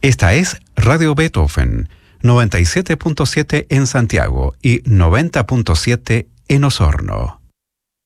Esta es Radio Beethoven, 97.7 en Santiago y 90.7 en Osorno.